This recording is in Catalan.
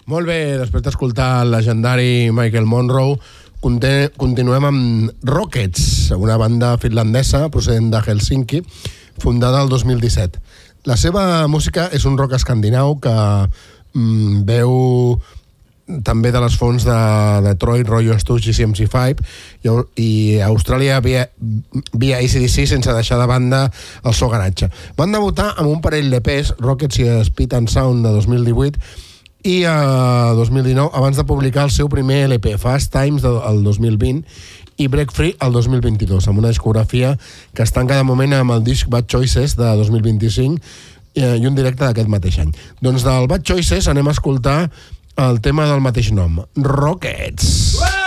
Molt bé, després d'escoltar el legendari Michael Monroe, continuem amb Rockets, una banda finlandesa procedent de Helsinki, fundada el 2017. La seva música és un rock escandinau que veu també de les fonts de Detroit, Royo Stooges i MC5, i a Austràlia via AC/DC sense deixar de banda el so garatge. Van debutar amb un parell d'EPs, Rockets i Speed and Sound de 2018, i a 2019, abans de publicar el seu primer LP, Fast Times el 2020, i Break Free el 2022, amb una discografia que està en cada moment amb el disc Bad Choices de 2025 i un directe d'aquest mateix any. Doncs del Bad Choices anem a escoltar el tema del mateix nom, Rockets.